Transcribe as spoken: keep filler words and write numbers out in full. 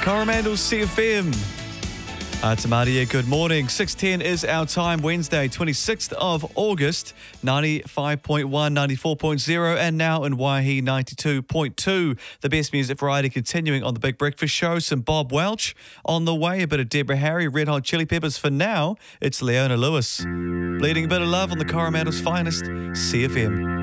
Coromandel C F M. Uh, Tamaria, good morning. six ten is our time, Wednesday, twenty-sixth of August, ninety-five point one, ninety-four point zero, and now in Waihi, ninety-two point two. The best music variety continuing on The Big Breakfast Show. Some Bob Welch on the way, a bit of Deborah Harry, Red Hot Chili Peppers. For now, it's Leona Lewis. Bleeding a bit of love on the Coromandel's finest, C F M.